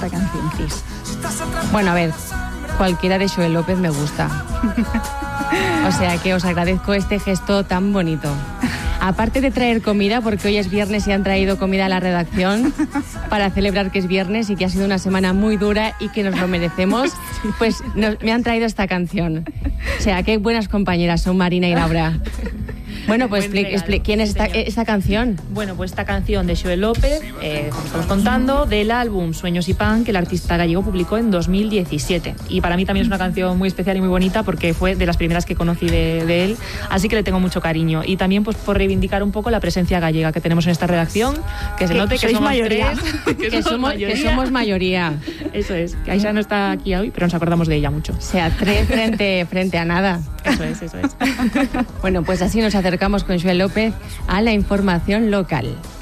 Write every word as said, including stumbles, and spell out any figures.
esta canción, Cris? Bueno, a ver, cualquiera de Xoel López me gusta. O sea que os agradezco este gesto tan bonito. Aparte de traer comida, porque hoy es viernes y han traído comida a la redacción para celebrar que es viernes y que ha sido una semana muy dura y que nos lo merecemos, pues nos, me han traído esta canción. O sea, qué buenas compañeras son Marina y Laura. Bueno, pues expli- expli- ¿quién es esta, esta canción? Bueno, pues esta canción de Xoel López, eh, como estamos contando, del álbum Sueños y Pan, que el artista gallego publicó en dos mil diecisiete. Y para mí también es una canción muy especial y muy bonita porque fue de las primeras que conocí de, de él, así que le tengo mucho cariño. Y también pues por reivindicar un poco la presencia gallega que tenemos en esta redacción, que se que note que sois somos mayoría. tres, que, que, somos, mayoría. que somos mayoría. Eso es, que Aisha no está aquí hoy, pero nos acordamos de ella mucho. O sea, tres frente, frente a nada. Eso es, eso es. Bueno, pues así nos acercamos con Xoel López a la información local.